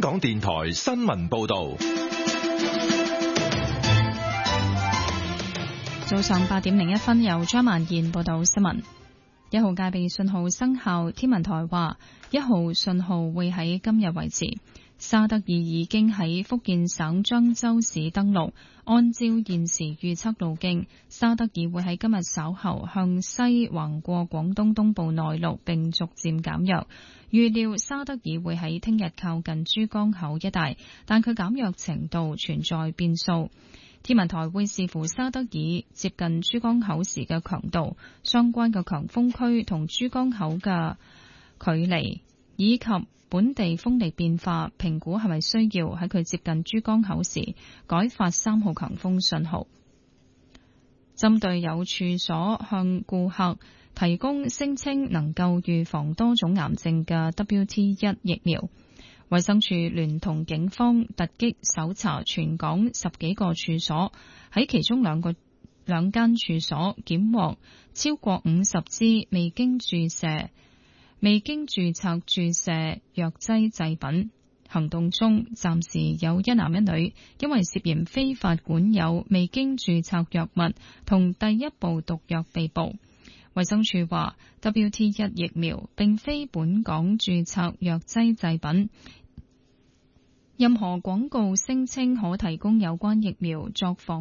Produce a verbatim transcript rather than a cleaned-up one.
港電台新聞報道。 早上八點零一分，由張曼燕報道新聞。一號戒備信號生效，天文台話一號信號會喺今日維持。沙德爾已經喺福建省漳州市登陸，按照現時預測路徑，沙德爾會喺今日稍後向西橫過廣東東部內陸，並逐漸減弱。預料沙德爾會喺聽日靠近珠江口一帶，但佢減弱程度存在變數。天文台會視乎沙德爾接近珠江口時嘅強度、相關嘅強風區同珠江口嘅距離，以及本地風力變化，評估係咪需要喺佢接近珠江口時改發三號強風信號。針對有處所向顧客提供聲稱能夠預防多種癌症嘅 W T 一 疫苗，衛生署聯同警方突擊搜查全港十幾個處所，喺其中兩個兩間處所檢獲超過五十支未經注射、未經註冊注射藥劑製品。行動中，暫時有一男一女因為涉嫌非法管有未經註冊藥物同第一部毒藥被捕。衛生署話 W T 一 疫苗並非本港註冊藥劑製品，任何廣告聲稱可提供有關疫苗作防